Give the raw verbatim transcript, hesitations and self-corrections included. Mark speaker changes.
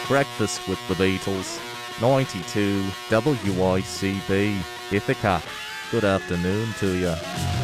Speaker 1: Breakfast with the Beatles, ninety-two W I C B, Ithaca. Good afternoon to you.